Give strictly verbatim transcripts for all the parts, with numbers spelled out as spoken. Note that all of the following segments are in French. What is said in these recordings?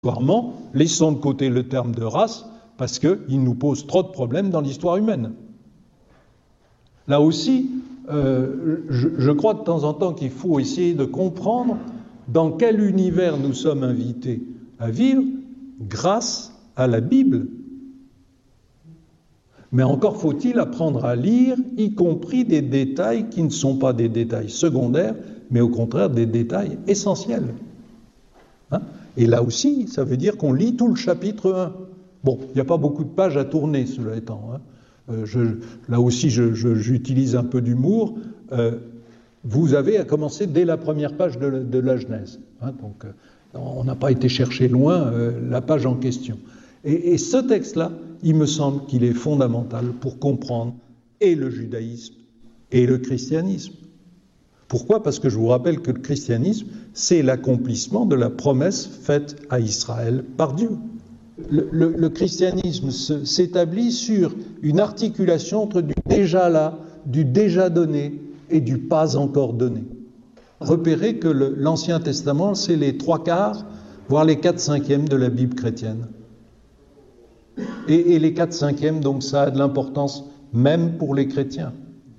obligatoirement, laissons de côté le terme de race, parce qu'il nous pose trop de problèmes dans l'histoire humaine. Là aussi, euh, je, je crois de temps en temps qu'il faut essayer de comprendre dans quel univers nous sommes invités à vivre grâce à la Bible. Mais encore faut-il apprendre à lire, y compris des détails qui ne sont pas des détails secondaires, mais au contraire des détails essentiels. Hein ? Et là aussi, ça veut dire qu'on lit tout le chapitre un. Bon, il n'y a pas beaucoup de pages à tourner, cela étant. Hein. Euh, je, là aussi, je, je, j'utilise un peu d'humour. Euh, vous avez à commencer dès la première page de, de la Genèse. Hein, donc, euh, on n'a pas été chercher loin euh, la page en question. Et, et ce texte-là, il me semble qu'il est fondamental pour comprendre et le judaïsme et le christianisme. Pourquoi ? Parce que je vous rappelle que le christianisme, c'est l'accomplissement de la promesse faite à Israël par Dieu. Le, le, le christianisme se, s'établit sur une articulation entre du déjà là, du déjà donné et du pas encore donné. Repérez que le, l'Ancien Testament, c'est les trois quarts, voire les quatre cinquièmes de la Bible chrétienne. Et, et les quatre cinquièmes, donc ça a de l'importance même pour les chrétiens.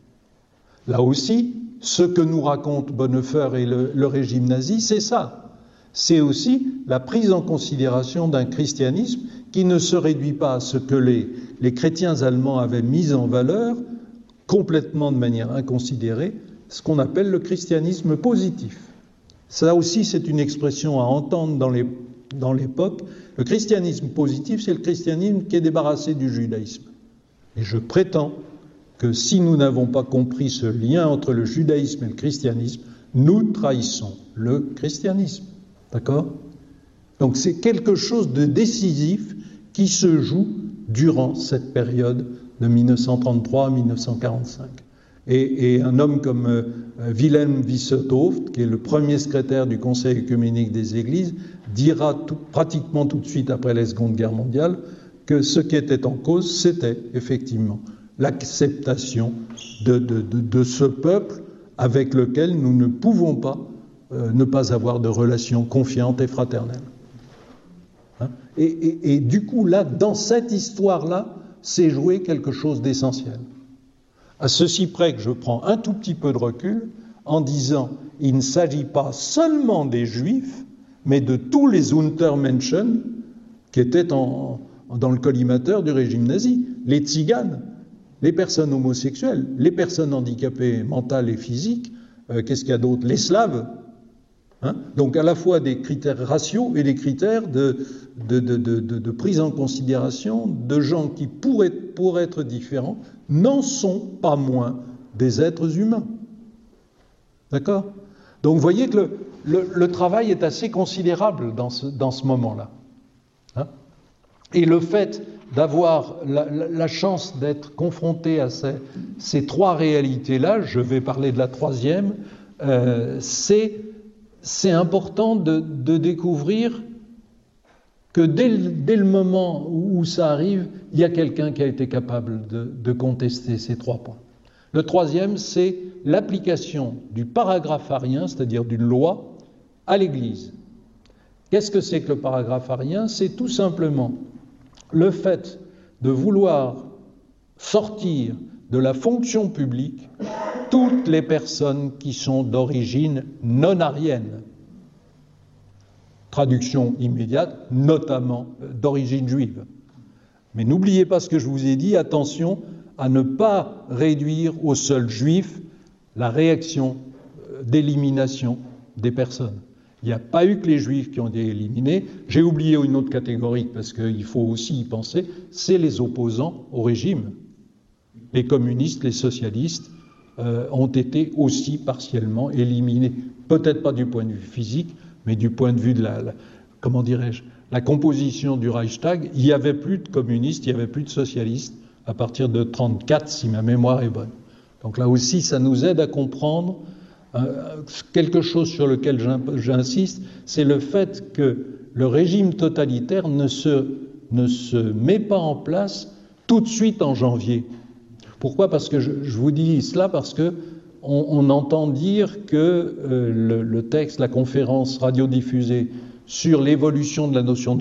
Là aussi, ce que nous raconte Bonhoeffer et le, le régime nazi, c'est ça. C'est aussi la prise en considération d'un christianisme qui ne se réduit pas à ce que les, les chrétiens allemands avaient mis en valeur, complètement de manière inconsidérée, ce qu'on appelle le christianisme positif. Ça aussi, c'est une expression à entendre dans, les, dans l'époque. Le christianisme positif, c'est le christianisme qui est débarrassé du judaïsme. Et je prétends que si nous n'avons pas compris ce lien entre le judaïsme et le christianisme, nous trahissons le christianisme. D'accord ? Donc c'est quelque chose de décisif qui se joue durant cette période de dix-neuf cent trente-trois à dix-neuf cent quarante-cinq. Et, et un homme comme euh, Wilhelm Wisserthoft, qui est le premier secrétaire du Conseil œcuménique des Églises, dira tout, pratiquement tout de suite après la Seconde Guerre mondiale que ce qui était en cause, c'était effectivement l'acceptation de, de, de, de ce peuple avec lequel nous ne pouvons pas euh, ne pas avoir de relations confiantes et fraternelles. Hein ? et, et, et du coup, là, dans cette histoire-là, c'est joué quelque chose d'essentiel. À ceci près que je prends un tout petit peu de recul en disant il ne s'agit pas seulement des Juifs, mais de tous les Untermenschen qui étaient en, dans le collimateur du régime nazi, les tziganes, les personnes homosexuelles, les personnes handicapées mentales et physiques, euh, qu'est-ce qu'il y a d'autre ? Les Slaves. Hein ? Donc à la fois des critères raciaux et des critères de, de, de, de, de, de prise en considération de gens qui pourraient, pourraient être différents, n'en sont pas moins des êtres humains. D'accord ? Donc vous voyez que le, le, le travail est assez considérable dans ce, dans ce moment-là. Hein ? Et le fait d'avoir la, la, la chance d'être confronté à ces, ces trois réalités-là, je vais parler de la troisième, euh, c'est, c'est important de, de découvrir que dès le, dès le moment où ça arrive, il y a quelqu'un qui a été capable de, de contester ces trois points. Le troisième, c'est l'application du paragraphe arien, c'est-à-dire d'une loi, à l'Église. Qu'est-ce que c'est que le paragraphe arien ? C'est tout simplement le fait de vouloir sortir de la fonction publique toutes les personnes qui sont d'origine non arienne. Traduction immédiate, notamment d'origine juive. Mais n'oubliez pas ce que je vous ai dit, attention à ne pas réduire aux seuls juifs la réaction d'élimination des personnes. Il n'y a pas eu que les juifs qui ont été éliminés. J'ai oublié une autre catégorie, parce qu'il faut aussi y penser, c'est les opposants au régime. Les communistes, les socialistes euh, ont été aussi partiellement éliminés. Peut-être pas du point de vue physique, mais du point de vue de la, la comment dirais-je, la composition du Reichstag. Il n'y avait plus de communistes, il n'y avait plus de socialistes à partir de trente-quatre, si ma mémoire est bonne. Donc là aussi, ça nous aide à comprendre Euh, quelque chose sur lequel j'insiste, c'est le fait que le régime totalitaire ne se, ne se met pas en place tout de suite en janvier. Pourquoi ? Parce que je, je vous dis cela parce que on, on entend dire que euh, le, le texte, la conférence radiodiffusée sur l'évolution de la notion de